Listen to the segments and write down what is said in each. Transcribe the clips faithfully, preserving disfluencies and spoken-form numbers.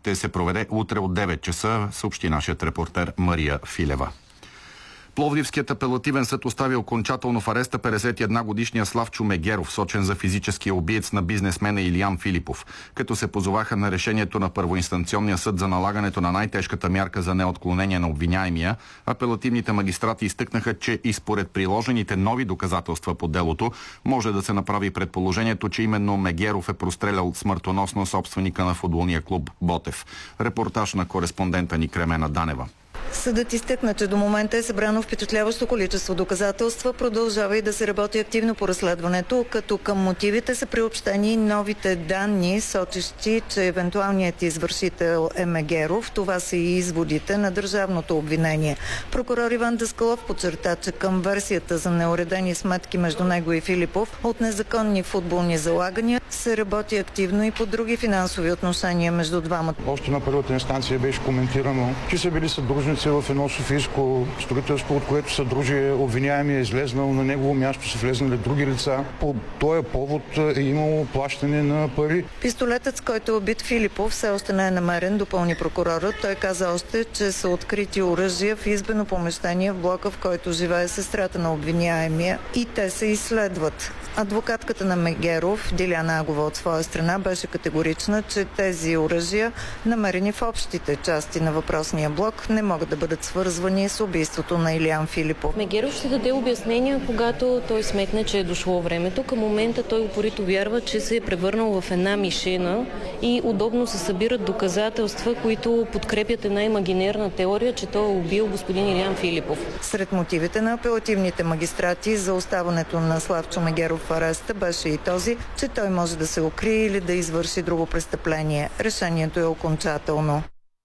ще се проведе утре от девет часа, съобщи нашият репортер Мария Филева. Пловдивският апелативен съд остави окончателно в ареста петдесет и една годишния Славчо Мегеров, сочен за физическия убиец на бизнесмена Илиян Филипов, като се позоваха на решението на първоинстанционния съд за налагането на най-тежката мярка за неотклонение на обвиняемия. Апелативните магистрати изтъкнаха, че и според приложените нови доказателства по делото може да се направи предположението, че именно Мегеров е прострелял смъртоносно собственика на футболния клуб Ботев. Репортаж на кореспондента ни Кремена Данева. Съдът изтъкна, че до момента е събрано впечатляващо количество доказателства, продължава и да се работи активно по разследването, като към мотивите са приобщени новите данни, сочещи, че евентуалният извършител е Мегеров. Това са и изводите на държавното обвинение. Прокурор Иван Даскалов подчерта, че към версията за неуредени сметки между него и Филипов от незаконни футболни залагания се работи активно и по други финансови отношения между двамата. Още на първата инстанция беше коментирано, че са били съдружници в едно софийско строителство, от което съдружие обвиняемия е излезнал, на негово място са влезнали други лица. По този повод е имало плащане на пари. Пистолетът, с който е убит Филипов, все още не е намерен, допълни прокурорът. Той каза още, че са открити оръжия в избено помещение в блока, в който живее сестрата на обвиняемия, и те се изследват. Адвокатката на Мегеров, Диляна Агова, от своя страна беше категорична, че тези оръжия, намерени в общите части на въпросния блок, не могат да бъдат свързвани с убийството на Илиян Филипов. Мегеров ще даде обяснения, когато той сметне, че е дошло времето. Към момента той упорито вярва, че се е превърнал в една мишена и удобно се събират доказателства, които подкрепят една имагинерна теория, че той е убил господин Илиян Филипов. Сред мотивите на апелативните магистрати за оставането на Славчо Мегеров в ареста беше и този, че той може да се укрие или да извърши друго престъпление. Решението е окончателно.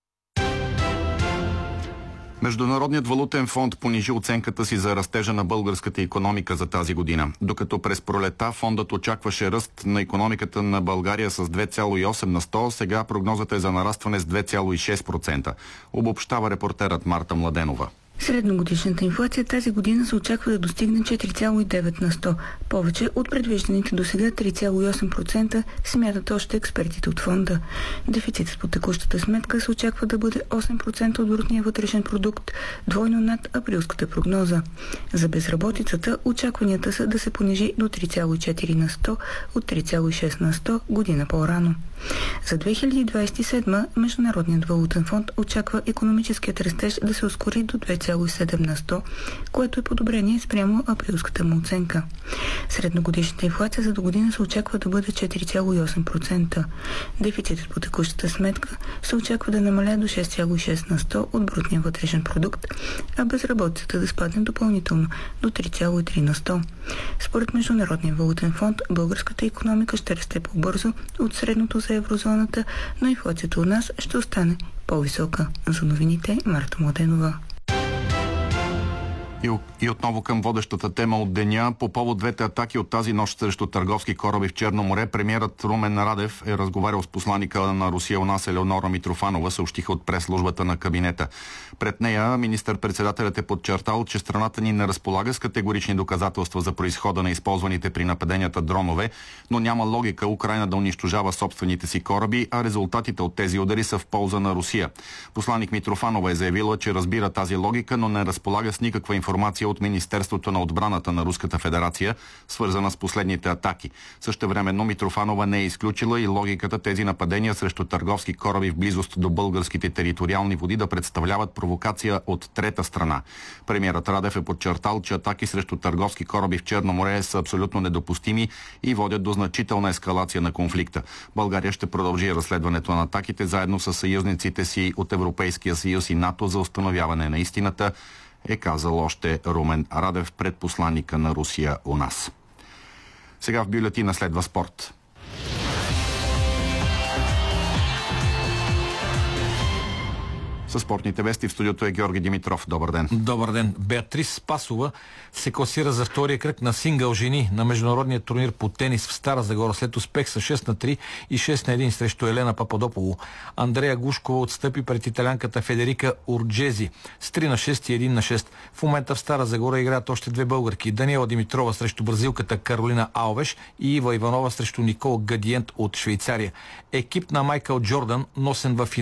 Международният валутен фонд понижи оценката си за растежа на българската икономика за тази година. Докато през пролета фондът очакваше ръст на икономиката на България с две цяло и осем на сто, сега прогнозата е за нарастване с две цяло и шест процента. Обобщава репортерът Марта Младенова. Средногодишната инфлация тази година се очаква да достигне четири цяло и девет на сто. Повече от предвижданите до сега три цяло и осем процента, смятат още експертите от фонда. Дефицитът по текущата сметка се очаква да бъде осем процента от брутния вътрешен продукт, двойно над априлската прогноза. За безработицата очакванията са да се понижи до три цяло и четири на сто от три цяло и шест на сто година по-рано. За две хиляди двадесет и седма Международният валутен фонд очаква икономическият растеж да се ускори до две цяло и седем на сто, което е подобрение спрямо априлската му оценка. Средногодишната инфлация за до година се очаква да бъде четири цяло и осем процента. Дефицитът по текущата сметка се очаква да намаля до шест цяло и шест на сто от брутния вътрешен продукт, а безработицата да спадне допълнително до три цяло и три на сто. Според Международния валутен фонд, българската икономика ще расте по-бързо от средното за еврозоната, но инфлацията у нас ще остане по-висока. За новините Марта Младенова. И, и отново към водещата тема от деня. По повод двете атаки от тази нощ срещу търговски кораби в Черно море, премиерът Румен Радев е разговарял с посланика на Русия у нас Елеонора Митрофанова, съобщиха от прес-службата на кабинета. Пред нея министър-председателят е подчертал, че страната ни не разполага с категорични доказателства за произхода на използваните при нападенията дронове, но няма логика Украйна да унищожава собствените си кораби, а резултатите от тези удари са в полза на Русия. Посланик Митрофанова е заявила, че разбира тази логика, но не разполага с никаква информация информация от Министерството на отбраната на Руската федерация, свързана с последните атаки. Същевременно Митрофанова не е изключила и логиката тези нападения срещу търговски кораби в близост до българските териториални води да представляват провокация от трета страна. Премиерът Радев е подчертал, че атаки срещу търговски кораби в Черно море са абсолютно недопустими и водят до значителна ескалация на конфликта. България ще продължи разследването на атаките заедно с съюзниците си от Европейския съюз и НАТО за установяване на истината, е казал още Румен Радев пред посланника на Русия у нас. Сега в бюлетина следва спорт. Със спортните вести в студиото е Георги Димитров. Добър ден. Добър ден. Беатрис Спасова се класира за втория кръг на сингъл жени на международния турнир по тенис в Стара Загора след успех с шест на три и шест на един срещу Елена Пападополо. Андрея Гушкова отстъпи пред италянката Федерика Урджези с три на шест и един на шест. В момента в Стара Загора играят още две българки. Даниела Димитрова срещу бразилката Каролина Алвеш и Ива Иванова срещу Никола Гадиент от Швейцария. Екип на Майкъл Джордан, носен в